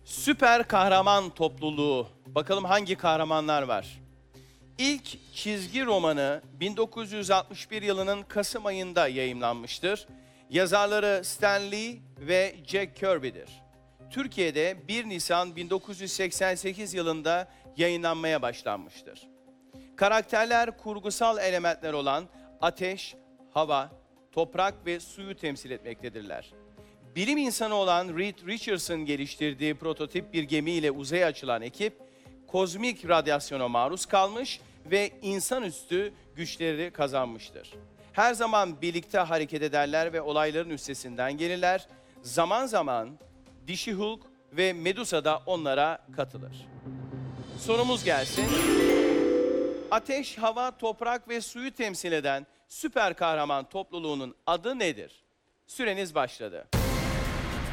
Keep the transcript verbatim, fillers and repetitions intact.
Süper kahraman topluluğu. Bakalım hangi kahramanlar var? İlk çizgi romanı bin dokuz yüz altmış bir yılının Kasım ayında yayımlanmıştır. Yazarları Stan Lee ve Jack Kirby'dir. Türkiye'de bir Nisan bin dokuz yüz seksen sekiz yılında yayınlanmaya başlanmıştır. Karakterler kurgusal elementler olan ateş, hava, toprak ve suyu temsil etmektedirler. Bilim insanı olan Reed Richards'ın geliştirdiği prototip bir gemiyle uzaya açılan ekip, kozmik radyasyona maruz kalmış ve insanüstü güçleri kazanmıştır. Her zaman birlikte hareket ederler ve olayların üstesinden gelirler. Zaman zaman Dişi Hulk ve Medusa da onlara katılır. Sorumuz gelsin. Ateş, hava, toprak ve suyu temsil eden süper kahraman topluluğunun adı nedir? Süreniz başladı.